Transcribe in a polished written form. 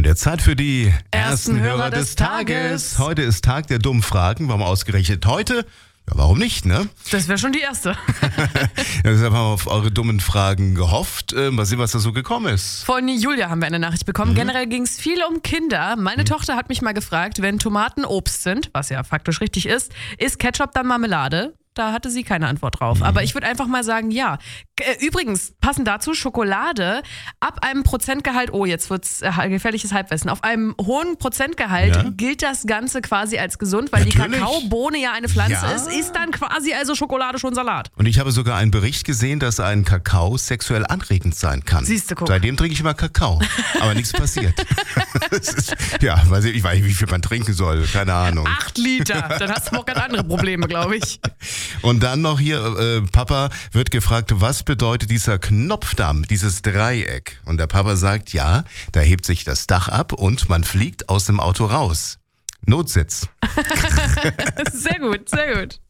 wieder Zeit für die Ersten Hörer des Tages. Heute ist Tag der dummen Fragen. Warum ausgerechnet heute? Ja, warum nicht, ne? Das wäre schon die erste. Deshalb haben wir auf eure dummen Fragen gehofft. Mal sehen, was da so gekommen ist. Von Julia haben wir eine Nachricht bekommen. Generell ging es viel um Kinder. Meine Tochter hat mich mal gefragt, wenn Tomaten Obst sind, was ja faktisch richtig ist Ketchup dann Marmelade? Da hatte sie keine Antwort drauf. Aber ich würde einfach mal sagen, ja. Übrigens, passend dazu, Schokolade ab einem Prozentgehalt, jetzt wird's gefährliches Halbwissen, auf einem hohen Prozentgehalt gilt das Ganze quasi als gesund, weil Natürlich. die Kakaobohne ja eine Pflanze ist dann quasi also Schokolade schon Salat. Und ich habe sogar einen Bericht gesehen, dass ein Kakao sexuell anregend sein kann. Siehste, guck. Seitdem trinke ich immer Kakao, aber nichts passiert. Ich weiß nicht, wie viel man trinken soll, keine Ahnung. 8 Liter, dann hast du noch ganz andere Probleme, glaube ich. Und dann noch hier, Papa wird gefragt, was bedeutet dieser Knopf da, dieses Dreieck? Und der Papa sagt, ja, da hebt sich das Dach ab und man fliegt aus dem Auto raus. Notsitz. Sehr gut, sehr gut.